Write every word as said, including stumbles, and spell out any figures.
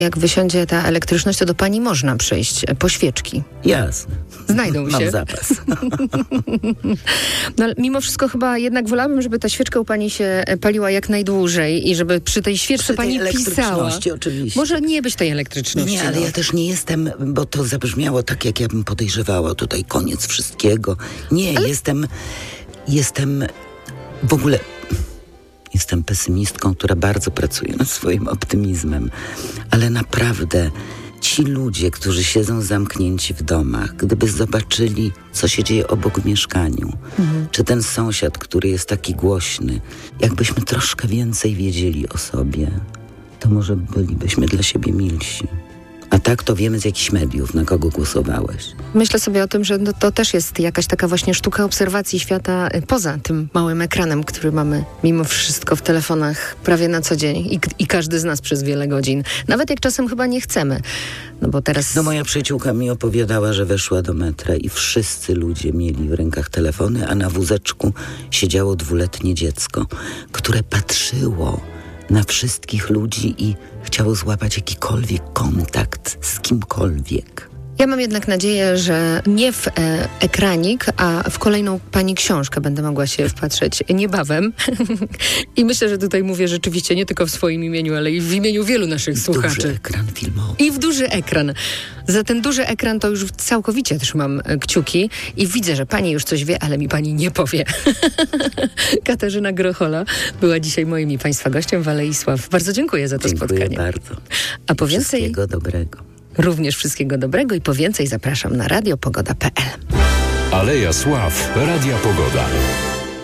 Jak wysiądzie ta elektryczność, to do pani można przyjść po świeczki. Jasne. Znajdą się. Mam zapas. No, ale mimo wszystko chyba jednak wolałabym, żeby ta świeczka u pani się paliła jak najdłużej i żeby przy tej świeczce Przy pani tej pisała. elektryczności oczywiście. Może nie być tej elektryczności. Nie, ale no. ja też nie jestem, bo to zabrzmiało tak, jak ja bym podejrzewała. Tutaj koniec wszystkiego. Nie, ale... jestem... Jestem w ogóle... Jestem pesymistką, która bardzo pracuje nad swoim optymizmem. Ale naprawdę ci ludzie, którzy siedzą zamknięci w domach, gdyby zobaczyli, co się dzieje obok w mieszkaniu, mhm. czy ten sąsiad, który jest taki głośny, jakbyśmy troszkę więcej wiedzieli o sobie, to może bylibyśmy dla siebie milsi. A tak to wiemy z jakichś mediów, na kogo głosowałeś. Myślę sobie o tym, że no to też jest jakaś taka właśnie sztuka obserwacji świata poza tym małym ekranem, który mamy mimo wszystko w telefonach prawie na co dzień i, i każdy z nas przez wiele godzin. Nawet jak czasem chyba nie chcemy. No bo teraz... No moja przyjaciółka mi opowiadała, że weszła do metra i wszyscy ludzie mieli w rękach telefony, a na wózeczku siedziało dwuletnie dziecko, które patrzyło na wszystkich ludzi i chciało złapać jakikolwiek kontakt z kimkolwiek. Ja mam jednak nadzieję, że nie w e, ekranik, a w kolejną pani książkę będę mogła się wpatrzeć niebawem. I myślę, że tutaj mówię rzeczywiście nie tylko w swoim imieniu, ale i w imieniu wielu naszych I słuchaczy. Duży ekran filmowy. I w duży ekran. Za ten duży ekran to już całkowicie trzymam kciuki i widzę, że pani już coś wie, ale mi pani nie powie. Katarzyna Grochola była dzisiaj moim i państwa gościem w Alei Sław. Bardzo dziękuję za to dziękuję spotkanie. bardzo. A po więcej... Wszystkiego dobrego. Również wszystkiego dobrego i po więcej zapraszam na radio pogoda kropka p l. Aleja Sław, Radia Pogoda.